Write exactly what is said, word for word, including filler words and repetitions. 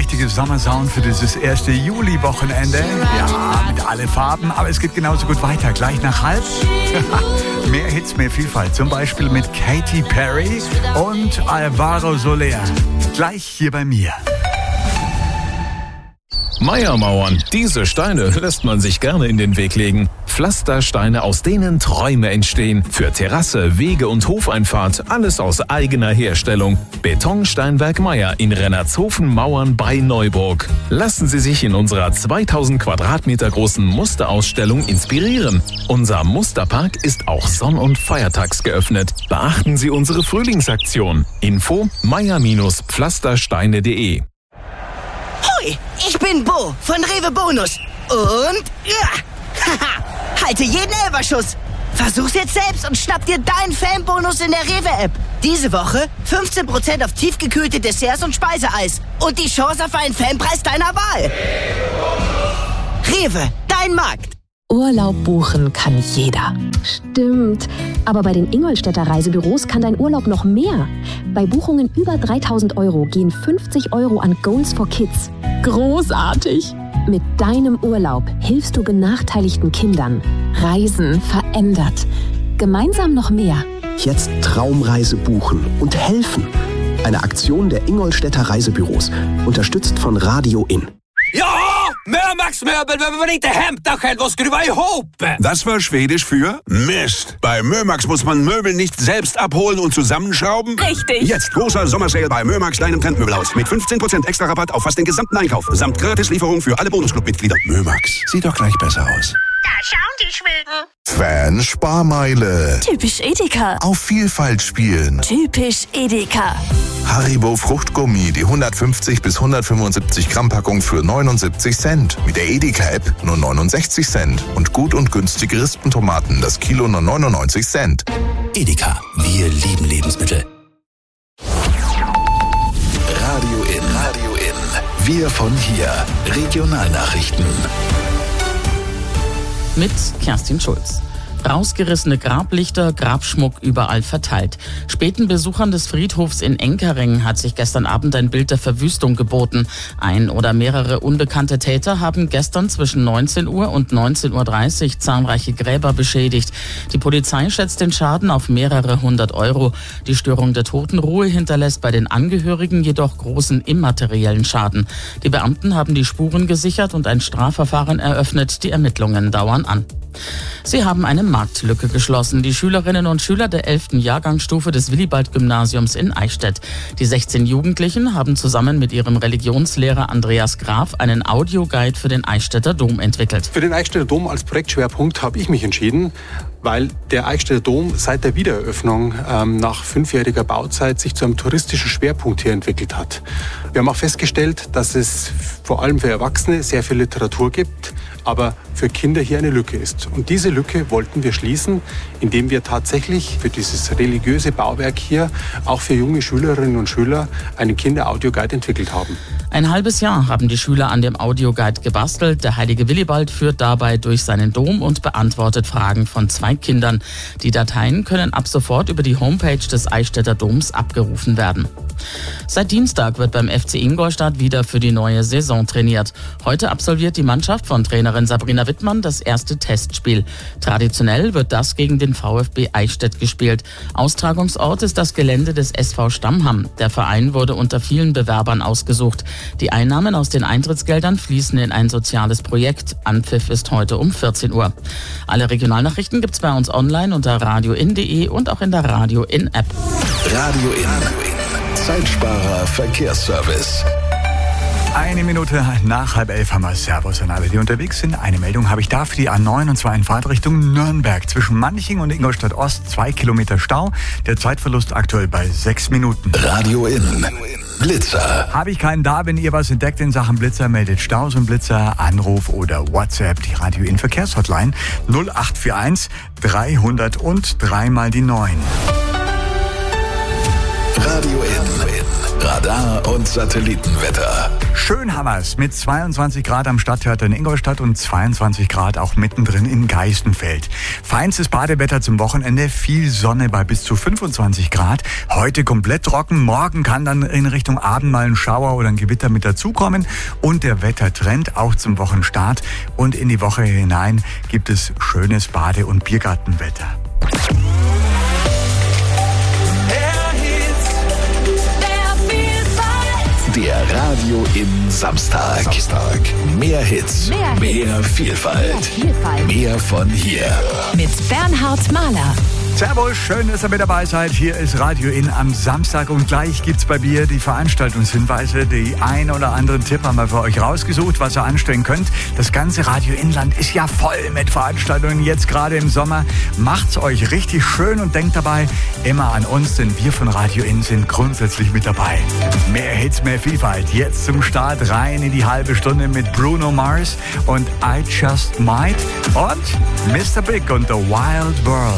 richtige Sommersound für dieses erste Juli-Wochenende. Ja, mit alle Farben, aber es geht genauso gut weiter. Gleich nach halb. Mehr Hits, mehr Vielfalt. Zum Beispiel mit Katy Perry und Alvaro Soler. Gleich hier bei mir. Meiermauern. Diese Steine lässt man sich gerne in den Weg legen. Pflastersteine, aus denen Träume entstehen. Für Terrasse, Wege und Hofeinfahrt. Alles aus eigener Herstellung. Betonsteinwerk Meier in Rennertshofen-Mauern bei Neuburg. Lassen Sie sich in unserer zweitausend Quadratmeter großen Musterausstellung inspirieren. Unser Musterpark ist auch sonn- und feiertags geöffnet. Beachten Sie unsere Frühlingsaktion. Info meier Pflastersteine punkt de. Hoi, ich bin Bo von Rewe Bonus. Und ja, haha, halte jeden Elberschuss. Versuch's jetzt selbst und schnapp dir deinen Fanbonus in der Rewe-App. Diese Woche fünfzehn Prozent auf tiefgekühlte Desserts und Speiseeis. Und die Chance auf einen Fanpreis deiner Wahl. Rewe, dein Markt. Urlaub buchen kann jeder. Stimmt. Aber bei den Ingolstädter Reisebüros kann dein Urlaub noch mehr. Bei Buchungen über dreitausend Euro gehen fünfzig Euro an Goals for Kids. Großartig! Mit deinem Urlaub hilfst du benachteiligten Kindern. Reisen verändert. Gemeinsam noch mehr. Jetzt Traumreise buchen und helfen. Eine Aktion der Ingolstädter Reisebüros. Unterstützt von Radio In. Ja! Mörmax Möbel, wenn man inte hämta själv och skruva ihop. Das war Schwedisch für Mist. Bei Mörmax muss man Möbel nicht selbst abholen und zusammenschrauben. Richtig. Jetzt großer Sommersale bei Mörmax deinem Trendmöbelhaus. Mit fünfzehn Prozent extra Rabatt auf fast den gesamten Einkauf. Samt Gratislieferung für alle Bonusclub-Mitglieder. Mörmax, sieht doch gleich besser aus. Da schauen die Schweden. Fan-Sparmeile. Typisch Edeka. Auf Vielfalt spielen. Typisch Edeka. Haribo Fruchtgummi, die hundertfünfzig bis hundertfünfundsiebzig Gramm Packung für neunundsiebzig Cent. Mit der Edeka-App nur neunundsechzig Cent. Und gut und günstige Rispentomaten, das Kilo nur neunundneunzig Cent. Edeka, wir lieben Lebensmittel. Radio In. Radio In. Wir von hier. Regionalnachrichten. Mit Kerstin Schulz. Rausgerissene Grablichter, Grabschmuck überall verteilt. Späten Besuchern des Friedhofs in Enkering hat sich gestern Abend ein Bild der Verwüstung geboten. Ein oder mehrere unbekannte Täter haben gestern zwischen neunzehn Uhr und neunzehn Uhr dreißig zahlreiche Gräber beschädigt. Die Polizei schätzt den Schaden auf mehrere hundert Euro. Die Störung der Totenruhe hinterlässt bei den Angehörigen jedoch großen immateriellen Schaden. Die Beamten haben die Spuren gesichert und ein Strafverfahren eröffnet. Die Ermittlungen dauern an. Sie haben eine Marktlücke geschlossen. Die Schülerinnen und Schüler der elften Jahrgangsstufe des Willibald-Gymnasiums in Eichstätt. Die sechzehn Jugendlichen haben zusammen mit ihrem Religionslehrer Andreas Graf einen Audioguide für den Eichstätter Dom entwickelt. Für den Eichstätter Dom als Projektschwerpunkt habe ich mich entschieden, weil der Eichstätter Dom seit der Wiedereröffnung ähm, nach fünfjähriger Bauzeit sich zu einem touristischen Schwerpunkt hier entwickelt hat. Wir haben auch festgestellt, dass es vor allem für Erwachsene sehr viel Literatur gibt, aber für Kinder hier eine Lücke ist. Und diese Lücke wollten wir schließen, indem wir tatsächlich für dieses religiöse Bauwerk hier auch für junge Schülerinnen und Schüler einen Kinder-Audioguide entwickelt haben. Ein halbes Jahr haben die Schüler an dem Audioguide gebastelt. Der heilige Willibald führt dabei durch seinen Dom und beantwortet Fragen von zwei Kindern. Die Dateien können ab sofort über die Homepage des Eichstätter Doms abgerufen werden. Seit Dienstag wird beim F C Ingolstadt wieder für die neue Saison trainiert. Heute absolviert die Mannschaft von Trainerin Sabrina Wittmann das erste Testspiel. Traditionell wird das gegen den VfB Eichstätt gespielt. Austragungsort ist das Gelände des S V Stammham. Der Verein wurde unter vielen Bewerbern ausgesucht. Die Einnahmen aus den Eintrittsgeldern fließen in ein soziales Projekt. Anpfiff ist heute um vierzehn Uhr. Alle Regionalnachrichten gibt's bei uns online unter radioin punkt de und auch in der Radio In App. Radio In. Zeitsparer Verkehrsservice. Eine Minute nach halb elf haben wir Servus an alle, die unterwegs sind. Eine Meldung habe ich da für die A neun und zwar in Fahrtrichtung Nürnberg. Zwischen Manching und Ingolstadt Ost zwei Kilometer Stau. Der Zeitverlust aktuell bei sechs Minuten. Radio In. Blitzer. Habe ich keinen da, wenn ihr was entdeckt in Sachen Blitzer, meldet Staus und Blitzer, Anruf oder WhatsApp. Die Radio In Verkehrshotline null acht vier eins dreihundert und dreimal die neun. Radio In. Radar- und Satellitenwetter. Schön haben wir's mit zweiundzwanzig Grad am Stadttheater in Ingolstadt und zweiundzwanzig Grad auch mittendrin in Geistenfeld. Feinstes Badewetter zum Wochenende, viel Sonne bei bis zu fünfundzwanzig Grad. Heute komplett trocken, morgen kann dann in Richtung Abend mal ein Schauer oder ein Gewitter mit dazukommen. Und der Wettertrend auch zum Wochenstart. Und in die Woche hinein gibt es schönes Bade- und Biergartenwetter. Der Radio in Samstag. Samstag. Mehr Hits, mehr, mehr, Hits. Vielfalt. mehr Vielfalt, mehr von hier. Mit Bernhard Mahler. Servus, schön, dass ihr mit dabei seid. Hier ist Radio In am Samstag und gleich gibt's bei mir die Veranstaltungshinweise. Die ein oder anderen Tipp haben wir für euch rausgesucht, was ihr anstellen könnt. Das ganze Radio Inland ist ja voll mit Veranstaltungen, jetzt gerade im Sommer. Macht's euch richtig schön und denkt dabei immer an uns, denn wir von Radio In sind grundsätzlich mit dabei. Mehr Hits, mehr Vielfalt. Jetzt zum Start rein in die halbe Stunde mit Bruno Mars und I Just Might und Mister Big und The Wild World.